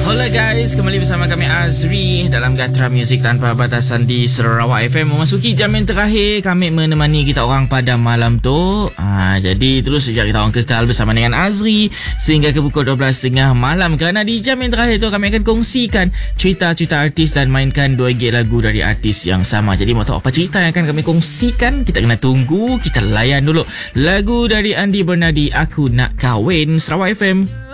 Hola guys, kembali bersama kami Azri dalam Gatra Muzik Tanpa Batasan di Sarawak FM. Memasuki jam yang terakhir, kami menemani kita orang pada malam tu. Jadi terus sejak kita orang kekal bersama dengan Azri sehingga ke pukul 12.30 malam. Kerana di jam yang terakhir tu kami akan kongsikan cerita-cerita artis dan mainkan 2 gig lagu dari artis yang sama. Jadi mau tahu apa cerita yang akan kami kongsikan? Kita kena tunggu, kita layan dulu lagu dari Andi Bernadi, Aku Nak Kahwin, Sarawak FM.